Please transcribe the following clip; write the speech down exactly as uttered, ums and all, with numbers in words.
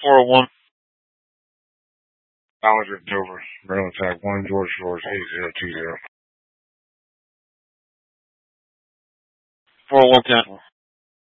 four oh one. Ballinger, Dover. Maryland tag one, George George, eight zero two zero. four oh one cancel.